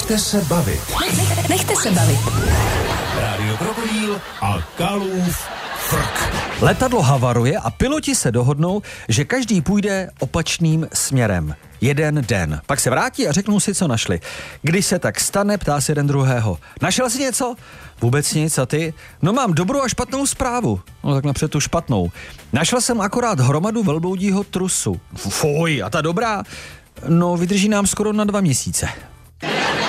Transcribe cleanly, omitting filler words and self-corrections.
Nechte se bavit. Nechte se bavit. Rádio Krokodýl a Kalův frk. Letadlo havaruje a piloti se dohodnou, že každý půjde opačným směrem. Jeden den. Pak se vrátí a řeknou si, co našli. Když se tak stane, ptá se jeden druhého. Našel jsi něco? Vůbec nic, a ty? No mám dobrou a špatnou zprávu. No tak napřed tu špatnou. Našel jsem akorát hromadu velbloudího trusu. Fuj, a ta dobrá? No vydrží nám skoro na 2 měsíce.